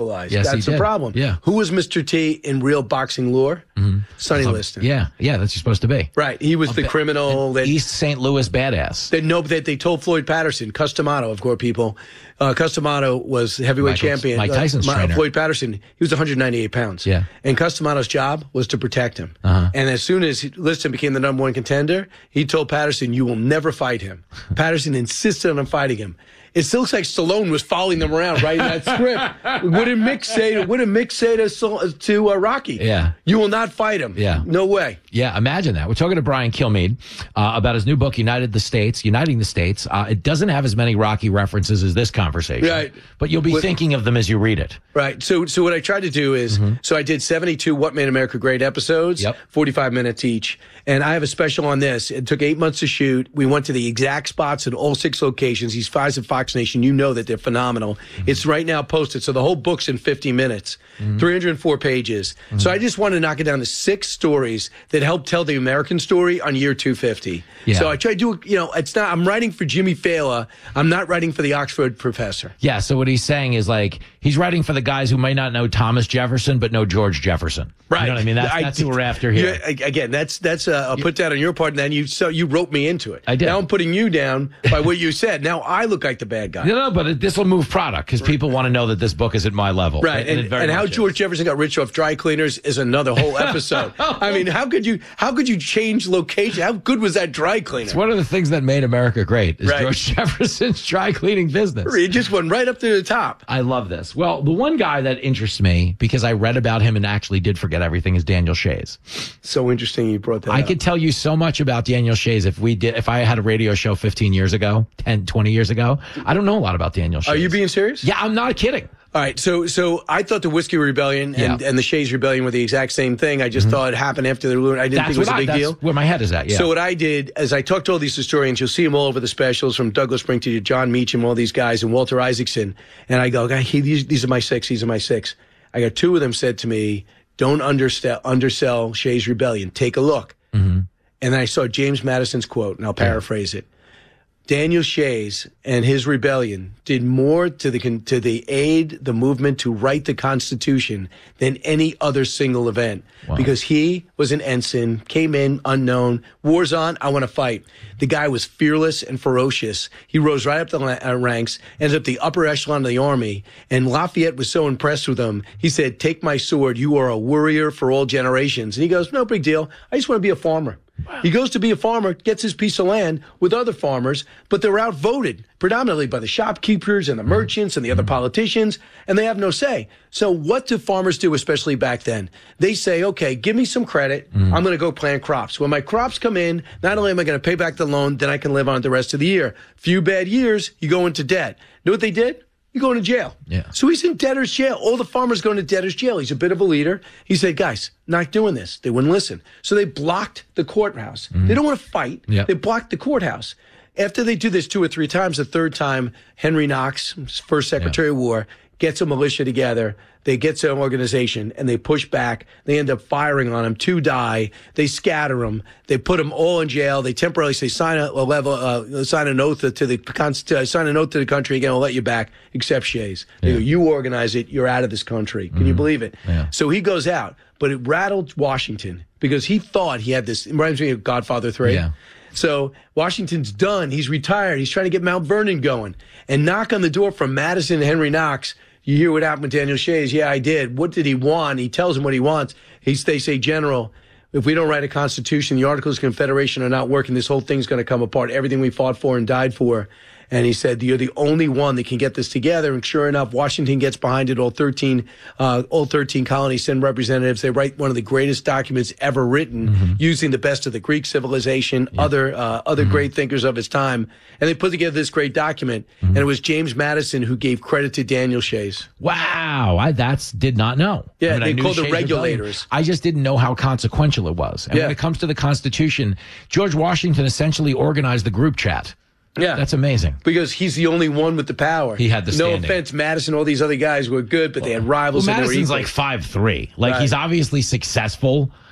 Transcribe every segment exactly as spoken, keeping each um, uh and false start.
capitalized. Yes, That's he the did. problem. Yeah. Who was Mister T in real boxing lore? Mm-hmm. Sonny So, Liston. Yeah, yeah, that's you're supposed to be. Right. He was A the ba- criminal that East Saint Louis badass. That no, that they told Floyd Patterson, Customato, of course, people. Uh, Customato was heavyweight Michael's- champion. Mike Tyson's uh, trainer. Floyd Patterson, he was one hundred ninety-eight pounds. Yeah. And Customato's job was to protect him. Uh-huh. And as soon as Liston became the number one contender, he told Patterson, "You will never fight him." Patterson insisted on fighting him. It still looks like Stallone was following them around writing that script. What did Mick say? What did Mick say to Sto- to uh, Rocky? Yeah. You will not fight him. Yeah. No way. Yeah, imagine that. We're talking to Brian Kilmeade uh, about his new book, United the States, Uniting the States. Uh, it doesn't have as many Rocky references as this conversation. Right. But you'll be What- thinking of them as you read it. Right. So, so what I tried to do is, Mm-hmm. so I did seventy-two What Made America Great episodes, Yep. forty-five minutes each. And I have a special on this. It took eight months to shoot. We went to the exact spots in all six locations. These fives at Fox Nation, you know that they're phenomenal. Mm-hmm. It's right now posted. So the whole book's in fifty minutes, Mm-hmm. three hundred four pages. So I just wanted to knock it down to six stories that help tell the American story on year two fifty. Yeah. So I try to do, you know, it's not, I'm writing for Jimmy Fallon. I'm not writing for the Oxford professor. Yeah, so what he's saying is like, he's writing for the guys who might not know Thomas Jefferson, but know George Jefferson. Right. You know what I mean? That's, I- that's who we're after here. Yeah, a- again, that's that's uh, a put down on your part, and then you so you wrote me into it. I did. Now I'm putting you down by what you said. Now I look like the bad guy. No, no, but this will move product because people want to know that this book is at my level. Right, and, it very and how much George is. Jefferson got rich off dry cleaners is another whole episode. I mean, how could you how could you change location? How good was that dry cleaner? It's one of the things that made America great is Right. George Jefferson's dry cleaning business. It just went right up to the top. I love this. Well, the one guy that interests me because I read about him and actually did forget everything is Daniel Shays. So interesting you brought that I up. could tell you so much about Daniel Shays if we did, if I had a radio show fifteen years ago, ten, twenty years ago. I don't know a lot about Daniel Shays. Are you being serious? Yeah, I'm not kidding. All right, so so I thought the Whiskey Rebellion and, Yeah. Mm-hmm. and the Shays Rebellion were the exact same thing. I just thought it happened after the Lunar. I didn't That's think it was what a I, big that's deal. where my head is at. Yeah. So what I did is I talked to all these historians. You'll see them all over the specials, from Douglas Spring to John Meacham, all these guys, and Walter Isaacson. And I go, okay, he, these, these are my six. These are my six. I got two of them said to me, don't undersell, undersell Shays Rebellion. Take a look. Mm-hmm. And then I saw James Madison's quote, and I'll paraphrase it. Daniel Shays and his rebellion did more to the to the aid the movement to write the Constitution than any other single event. Wow. Because he was an ensign, came in unknown, war's on, I want to fight. The guy was fearless and ferocious. He rose right up the la- uh, ranks, ended up the upper echelon of the army, and Lafayette was so impressed with him. He said, "Take my sword. You are a warrior for all generations." And he goes, "No big deal. I just want to be a farmer." Wow. He goes to be a farmer, gets his piece of land with other farmers, but they're outvoted predominantly by the shopkeepers and the merchants and the other politicians, and they have no say. So what do farmers do, especially back then? They say, okay, give me some credit. Mm. I'm going to go plant crops. When my crops come in, not only am I going to pay back the loan, then I can live on it the rest of the year. Few bad years, you go into debt. Know what they did? You go into jail. Yeah. So he's in debtor's jail. All the farmers go into debtor's jail. He's a bit of a leader. He said, guys, not doing this. They wouldn't listen. So they blocked the courthouse. Mm-hmm. They don't want to fight. Yeah. They blocked the courthouse. After they do this two or three times, the third time, Henry Knox, first Secretary yeah. of War, gets a militia together. They get to an organization and they push back. They end up firing on them. Two die. They scatter them. They put them all in jail. They temporarily say sign a, a level, uh, sign an oath to the uh, sign an oath to the country again. We'll let you back, except Shays. They Yeah. go, you organize it. You're out of this country. Can mm-hmm. you believe it? Yeah. So he goes out, but it rattled Washington because he thought he had this. It reminds me of Godfather three. Yeah. So Washington's done. He's retired. He's trying to get Mount Vernon going. And knock on the door from Madison and Henry Knox. You hear what happened with Daniel Shays? Yeah, I did. What did he want? He tells him what he wants. He's, they say, General, if we don't write a constitution, the Articles of Confederation are not working. This whole thing's going to come apart. Everything we fought for and died for. And he said, you're the only one that can get this together. And sure enough, Washington gets behind it. All thirteen, uh, all thirteen colonies send representatives. They write one of the greatest documents ever written, mm-hmm. using the best of the Greek civilization, yeah. other uh, other mm-hmm. great thinkers of his time. And they put together this great document. Mm-hmm. And it was James Madison who gave credit to Daniel Shays. Wow, I that's did not know. Yeah, I mean, they I knew called the Shays regulators. Rebellion. I just didn't know how consequential it was. And yeah. when it comes to the Constitution, George Washington essentially organized the group chat. Yeah. That's amazing. Because he's the only one with the power. He had the standing. No offense, Madison, all these other guys were good, but they had rivals. Well, and Madison's they were like five three. Like, right. he's obviously successful,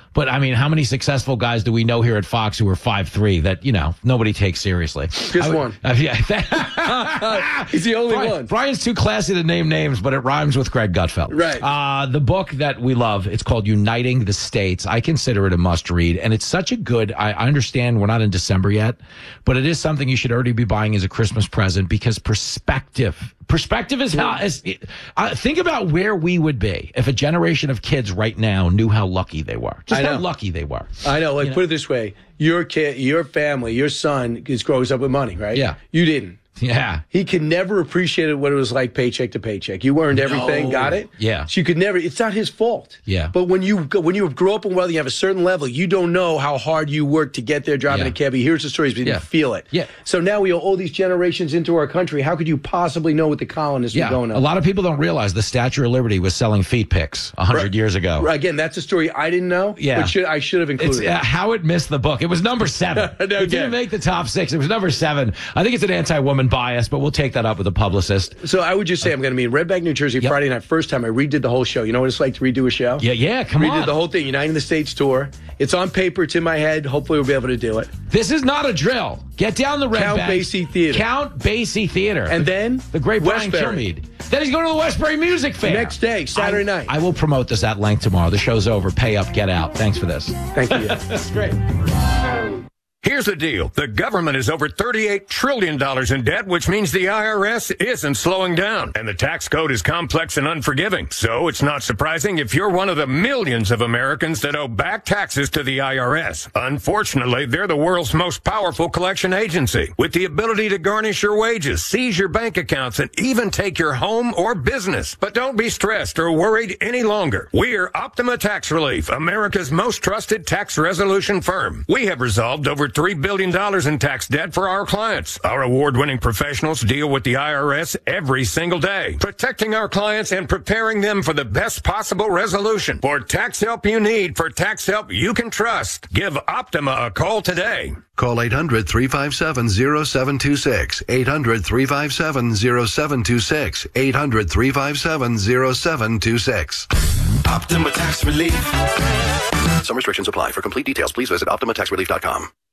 But I mean, how many successful guys do we know here at Fox who are five three that, you know, nobody takes seriously? Just would, one. Uh, yeah. He's the only Brian, one. Brian's too classy to name names, but it rhymes with Greg Gutfeld. Right. Uh, the book that we love, it's called Uniting the States. I consider it a must read. And it's such a good, I, I understand we're not in December yet, but it is something you should already be buying as a Christmas present because perspective, perspective is how, is, uh, think about where we would be if a generation of kids right now knew how lucky they were. Just how lucky they were. I know. Like, you know? Put it this way. Your kid, your family, your son is grows up with money, right? Yeah. You didn't. Yeah. He could never appreciate what it was like paycheck to paycheck. You earned everything, no. got it? Yeah. So you could never, it's not his fault. Yeah. But when you when you grow up in wealth, you have a certain level, you don't know how hard you work to get there driving yeah. a cab. He hears the stories, but he yeah. didn't feel it. Yeah. So now we owe all these generations into our country. How could you possibly know what the colonists yeah. were going on? A lot of people don't realize the Statue of Liberty was selling feet pics one hundred right. years ago. Right. Again, that's a story I didn't know, yeah. but should, I should have included it's, uh, how it missed the book. It was number seven. no, it didn't make the top six. It was number seven. I think it's an anti-woman bias, but we'll take that up with a publicist. So I would just say I'm going to be in Red Bank, New Jersey, yep. Friday night. First time I redid the whole show. You know what it's like to redo a show? Yeah, yeah, come redid on. Redid the whole thing, Uniting the States tour. It's on paper. It's in my head. Hopefully we'll be able to do it. This is not a drill. Get down the Red Count Bank. Basie Theater. Count Basie Theater. And then the great Brian Westbury. Kilmeade. Then he's going to the Westbury Music Fair. Next day, Saturday I, night. I will promote this at length tomorrow. The show's over. Pay up, get out. Thanks for this. Thank you. That's great. Here's the deal. The government is over thirty-eight trillion dollars in debt, which means the I R S isn't slowing down. And the tax code is complex and unforgiving. So it's not surprising if you're one of the millions of Americans that owe back taxes to the I R S. Unfortunately, they're the world's most powerful collection agency, with the ability to garnish your wages, seize your bank accounts, and even take your home or business. But don't be stressed or worried any longer. We're Optima Tax Relief, America's most trusted tax resolution firm. We have resolved over three billion dollars in tax debt for our clients. Our award-winning professionals deal with the I R S every single day, protecting our clients and preparing them for the best possible resolution. For tax help you need, for tax help you can trust, give Optima a call today. Call eight hundred, three five seven, zero seven two six, eight hundred, three five seven, zero seven two six, eight hundred, three five seven, zero seven two six. Optima Tax Relief. Some restrictions apply. For complete details, please visit optima tax relief dot com.